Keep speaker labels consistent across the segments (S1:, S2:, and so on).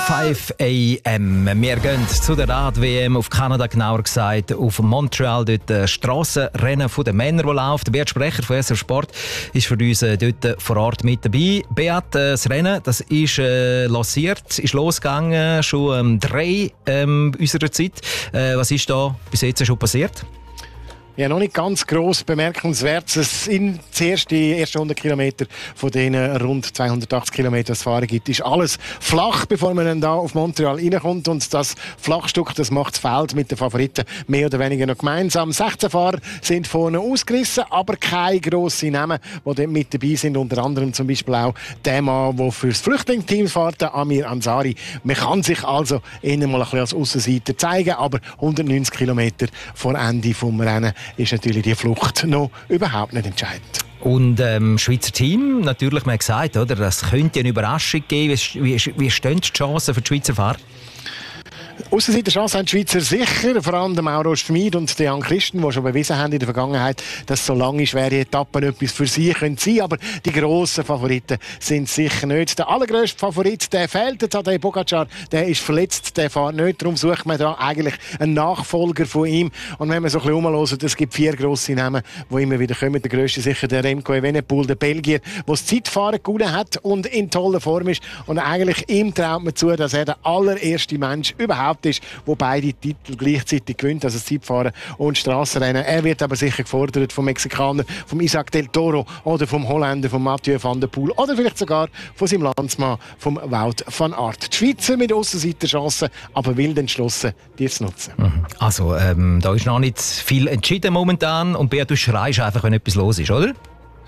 S1: 5 a.m. Wir gehen zu der Rad-WM auf Kanada, genauer gesagt auf Montreal. Dort Strassenrennen der Männer, die läuft. Beat Sprecher von SRF Sport ist für uns dort vor Ort mit dabei. Beat, das Rennen das ist lanciert, ist losgegangen, schon 3 unserer Zeit. Was ist da bis jetzt schon passiert?
S2: Ja, noch nicht ganz gross bemerkenswert. Es sind die ersten 100 Kilometer von den rund 280 Kilometern, das Fahren gibt, ist alles flach, bevor man dann da auf Montreal reinkommt. Und das Flachstück, das macht das Feld mit den Favoriten mehr oder weniger noch gemeinsam. 16 Fahrer sind vorne ausgerissen, aber keine grossen Namen, die dort mit dabei sind. Unter anderem zum Beispiel auch der Mann, der für das Flüchtlingsteam fährt, Amir Ansari. Man kann sich also eher mal ein bisschen als Aussenseiter zeigen, aber 190 Kilometer vor Ende vom Rennen ist natürlich die Flucht noch überhaupt nicht entscheidend.
S1: Und Schweizer Team, natürlich, man hat gesagt, oder, das könnte eine Überraschung geben. Wie stehen die Chancen für die Schweizer Fahrer?
S2: Aussenseiterchance haben die Schweizer sicher, vor allem der Mauro Schmid und der Jan Christen, die schon bewiesen haben in der Vergangenheit, dass so lange schwere Etappen etwas für sie sein können. Aber die grossen Favoriten sind sicher nicht. Der allergrösste Favorit, der fehlt, der Tadej Pogacar, der ist verletzt, der fährt nicht. Darum sucht man da eigentlich einen Nachfolger von ihm. Und wenn man so ein bisschen rumhört, es gibt 4 grosse Namen, die immer wieder kommen. Der grösste sicher der Remco Evenepoel, der Belgier, der das Zeitfahren gewonnen hat und in toller Form ist. Und eigentlich ihm traut man zu, dass er der allererste Mensch überhaupt ist, wo beide Titel gleichzeitig gewinnt, also das Zeitfahren und Strassenrennen. Er wird aber sicher gefordert vom Mexikaner, vom Isaac del Toro oder vom Holländer, vom Mathieu van der Poel oder vielleicht sogar von seinem Landsmann, vom Wout van Aert. Die Schweizer mit Aussenseiterchancen, aber wild entschlossen, die zu nutzen.
S1: Also, da ist noch nicht viel entschieden momentan und Beat, du schreist einfach, wenn etwas los ist, oder?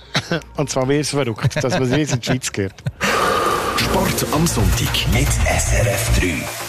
S2: Und zwar wäre es verrückt, dass man es in die Schweiz gehört.
S3: Sport am Sonntag mit SRF 3.